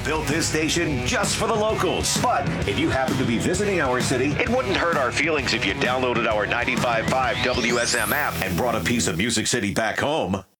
built this station just for the locals. But if you happen to be visiting our city, it wouldn't hurt our feelings if you downloaded our 95.5 WSM app and brought a piece of Music City back home.